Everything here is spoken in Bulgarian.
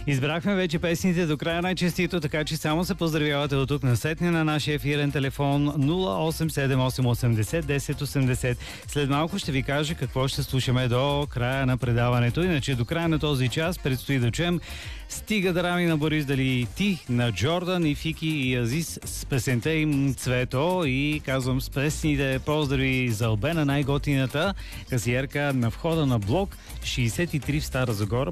Избрахме вече песните до края най-честито, така че само се поздравявате от тук насетне на нашия ефирен телефон 0878801080. След малко ще ви кажа какво ще слушаме до края на предаването. Иначе до края на този час предстои да чуем "Стига драми" на Борис Дали, "Ти" на Джордан и Фики и Азис с песента им "Цвето", и казвам с песните поздрави за Албена, най-готината касиерка на входа на блок 63 в Стара Загора.